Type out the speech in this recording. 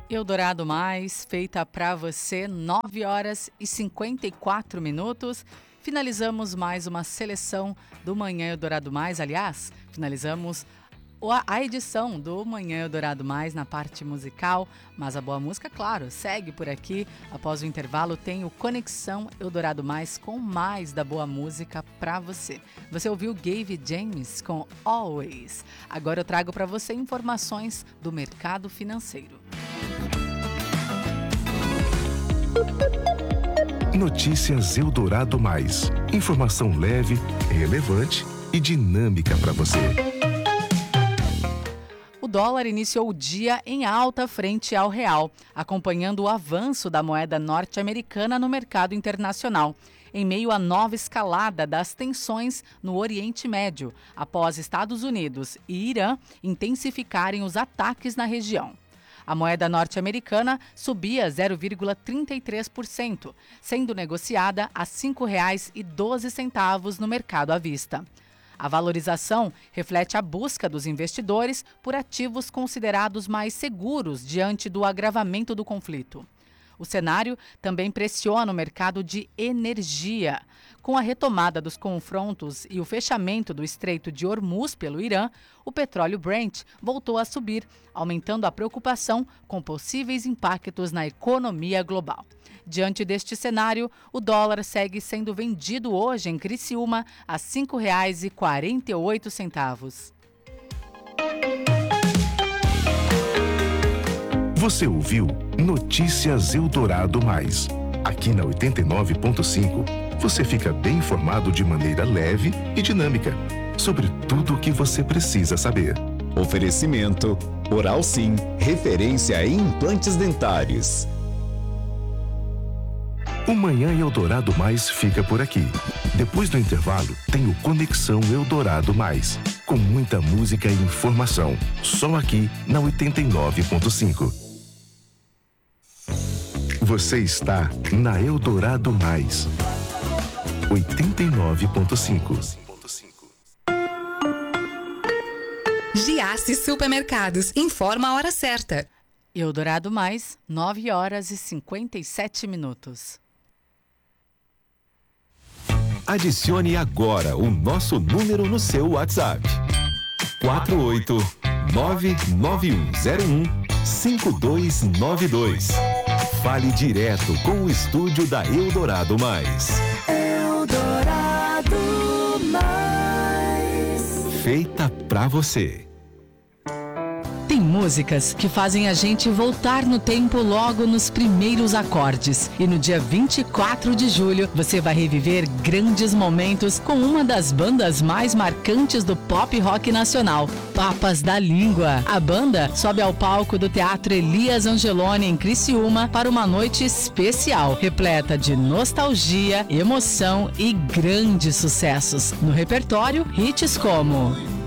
Eldorado Mais, feita para você, 9 horas e 54 minutos. Finalizamos mais uma seleção do Manhã Eldorado Mais. Aliás, finalizamos a edição do Manhã Eldorado Mais na parte musical, mas a boa música, claro, segue por aqui. Após o intervalo tem o Conexão Eldorado Mais com mais da boa música para você. Você ouviu Gavin James com Always. Agora eu trago para você informações do mercado financeiro. Notícias Eldorado Mais. Informação leve, relevante e dinâmica para você. O dólar iniciou o dia em alta frente ao real, acompanhando o avanço da moeda norte-americana no mercado internacional, em meio à nova escalada das tensões no Oriente Médio, após Estados Unidos e Irã intensificarem os ataques na região. A moeda norte-americana subia 0,33%, sendo negociada a R$ 5,12 no mercado à vista. A valorização reflete a busca dos investidores por ativos considerados mais seguros diante do agravamento do conflito. O cenário também pressiona o mercado de energia. Com a retomada dos confrontos e o fechamento do Estreito de Hormuz pelo Irã, o petróleo Brent voltou a subir, aumentando a preocupação com possíveis impactos na economia global. Diante deste cenário, o dólar segue sendo vendido hoje em Criciúma a R$ 5,48. Você ouviu Notícias Eldorado Mais. Aqui na 89.5, você fica bem informado de maneira leve e dinâmica sobre tudo o que você precisa saber. Oferecimento Oral Sim, referência em implantes dentários. O Manhã Eldorado Mais fica por aqui. Depois do intervalo, tem o Conexão Eldorado Mais, com muita música e informação, só aqui na 89.5. Você está na Eldorado Mais, 89.5. Giasse Supermercados, informa a hora certa. Eldorado Mais, 9 horas e 57 minutos. Adicione agora o nosso número no seu WhatsApp. 48991015292. Fale direto com o estúdio da Eldorado Mais. Eldorado Mais. Feita pra você. Tem músicas que fazem a gente voltar no tempo logo nos primeiros acordes. E no dia 24 de julho, você vai reviver grandes momentos com uma das bandas mais marcantes do pop rock nacional, Papas da Língua. A banda sobe ao palco do Teatro Elias Angeloni em Criciúma para uma noite especial, repleta de nostalgia, emoção e grandes sucessos. No repertório, hits como